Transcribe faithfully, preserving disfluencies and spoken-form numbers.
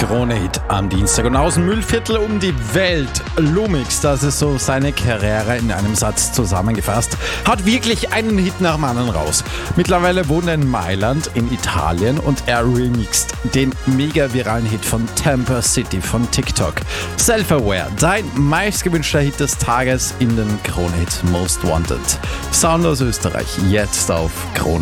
Krone-Hit am Dienstag. Und aus dem Müllviertel um die Welt. Lumix, das ist so seine Karriere in einem Satz zusammengefasst, hat wirklich einen Hit nach dem anderen raus. Mittlerweile wohnt er in Mailand in Italien und er remixt den mega viralen Hit von Tampa City von TikTok. Self-Aware, dein meistgewünschter Hit des Tages in den Krone-Hit Most Wanted. Sound aus Österreich, jetzt auf Krone.